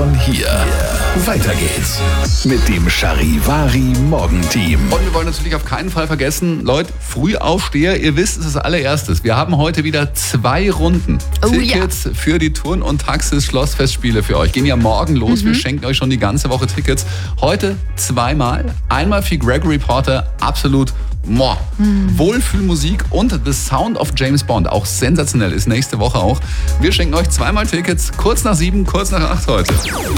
von hier. Weiter geht's mit dem Charivari Morgenteam. Und wir wollen natürlich auf keinen Fall vergessen, Leute, Frühaufsteher, ihr wisst, es ist das allererstes. Wir haben heute wieder 2 Runden. Tickets für die Turn- und Taxis-Schlossfestspiele für euch. Gehen ja morgen los. Wir schenken euch schon die ganze Woche Tickets. Heute 2-mal. Einmal für Gregory Porter, absolut Wohlfühlmusik, und The Sound of James Bond, auch sensationell, ist nächste Woche auch. Wir schenken euch 2-mal Tickets, kurz nach 7, kurz nach 8 heute.